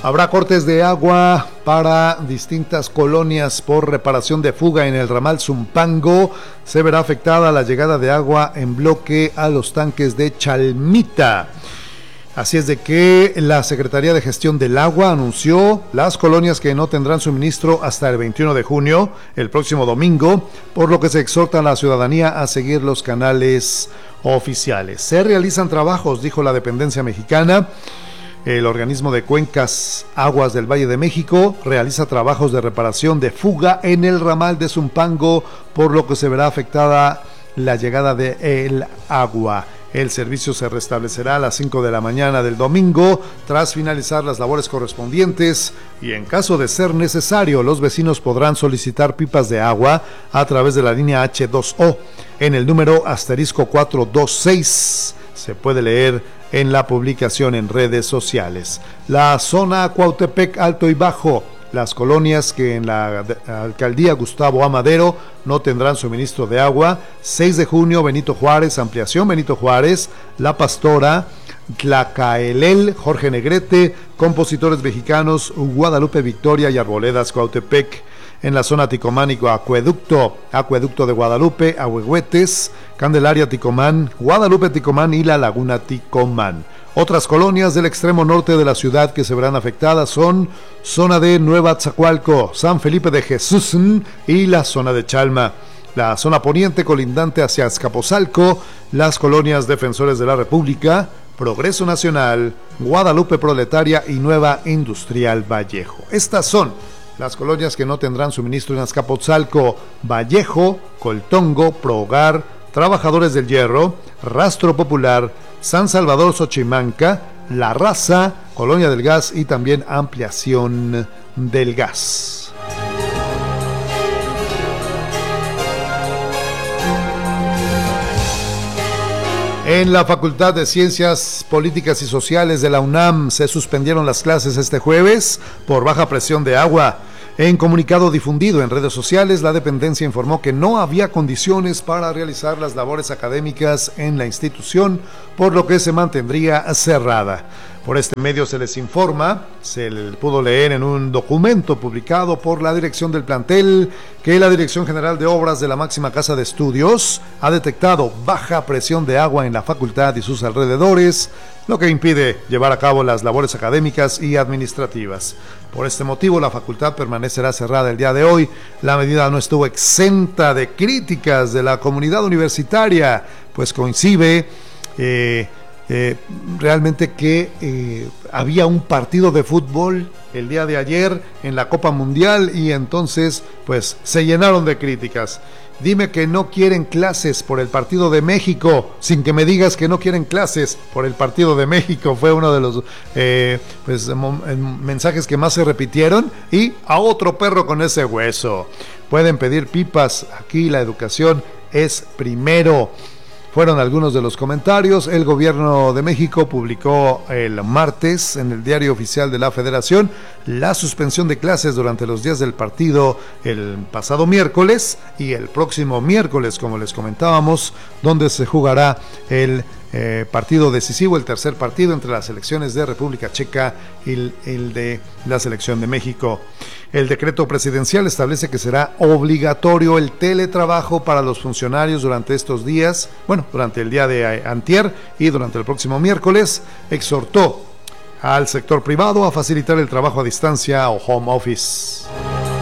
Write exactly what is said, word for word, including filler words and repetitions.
Habrá cortes de agua para distintas colonias por reparación de fuga en el ramal Zumpango. Se verá afectada la llegada de agua en bloque a los tanques de Chalmita. Así es de que la Secretaría de Gestión del Agua anunció las colonias que no tendrán suministro hasta el veintiuno de junio, el próximo domingo, por lo que se exhorta a la ciudadanía a seguir los canales oficiales. Se realizan trabajos, dijo la dependencia mexicana. El organismo de cuencas Aguas del Valle de México realiza trabajos de reparación de fuga en el ramal de Zumpango, por lo que se verá afectada la llegada del agua. El servicio se restablecerá a las cinco de la mañana del domingo tras finalizar las labores correspondientes y en caso de ser necesario, los vecinos podrán solicitar pipas de agua a través de la línea hache dos o en el número asterisco cuatrocientos veintiséis. Se puede leer en la publicación en redes sociales. La zona Cuautepec Alto y Bajo, las colonias que en la alcaldía Gustavo A. Madero no tendrán suministro de agua: seis de junio, Benito Juárez, Ampliación Benito Juárez, La Pastora, Tlacaelel, Jorge Negrete, Compositores Mexicanos, Guadalupe Victoria y Arboledas Cuautepec. En la zona Ticománico, Acueducto, Acueducto de Guadalupe, Ahuehuetes, Candelaria Ticomán, Guadalupe Ticomán y La Laguna Ticomán. Otras colonias del extremo norte de la ciudad que se verán afectadas son zona de Nueva Atzacualco, San Felipe de Jesús y la zona de Chalma. La zona poniente colindante hacia Azcapotzalco, las colonias Defensores de la República, Progreso Nacional, Guadalupe Proletaria y Nueva Industrial Vallejo. Estas son las colonias que no tendrán suministro en Azcapotzalco: Vallejo, Coltongo, Prohogar, Trabajadores del Hierro, Rastro Popular, San Salvador Xochimanca, La Raza, Colonia del Gas y también Ampliación del Gas. En la Facultad de Ciencias Políticas y Sociales de la UNAM se suspendieron las clases este jueves por baja presión de agua. En comunicado difundido en redes sociales, la dependencia informó que no había condiciones para realizar las labores académicas en la institución, por lo que se mantendría cerrada. Por este medio se les informa, se les pudo leer en un documento publicado por la dirección del plantel, que la Dirección General de Obras de la máxima casa de estudios ha detectado baja presión de agua en la facultad y sus alrededores, lo que impide llevar a cabo las labores académicas y administrativas. Por este motivo, la facultad permanecerá cerrada el día de hoy. La medida no estuvo exenta de críticas de la comunidad universitaria, pues coincide eh, eh, realmente que eh, había un partido de fútbol el día de ayer en la Copa Mundial y entonces pues se llenaron de críticas. Dime que no quieren clases por el partido de México, sin que me digas que no quieren clases por el partido de México. Fue uno de los eh, pues, mensajes que más se repitieron. Y a otro perro con ese hueso. Pueden pedir pipas, aquí la educación es primero. Fueron algunos de los comentarios. El gobierno de México publicó el martes en el Diario Oficial de la Federación la suspensión de clases durante los días del partido el pasado miércoles y el próximo miércoles, como les comentábamos, donde se jugará el eh, partido decisivo, el tercer partido entre las selecciones de República Checa y el, el de la selección de México. El decreto presidencial establece que será obligatorio el teletrabajo para los funcionarios durante estos días, bueno, durante el día de antier y durante el próximo miércoles. Exhortó al sector privado a facilitar el trabajo a distancia o home office.